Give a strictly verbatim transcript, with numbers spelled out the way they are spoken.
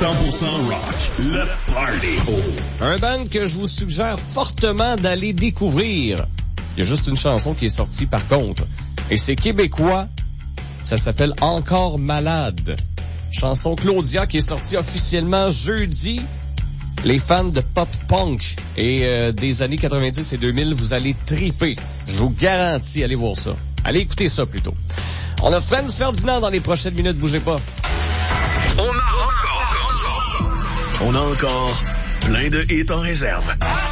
cent pour cent rock, le party. Un band que je vous suggère fortement d'aller découvrir. Il y a juste une chanson qui est sortie par contre. Et c'est québécois. Ça s'appelle Encore Malade. Chanson Claudia qui est sortie officiellement jeudi. Les fans de pop-punk et euh, des années quatre-vingt-dix et deux mille, vous allez triper. Je vous garantis, allez voir ça. Allez écouter ça plutôt. On a Franz Ferdinand dans les prochaines minutes, bougez pas. On a encore, on a encore plein de hits en réserve.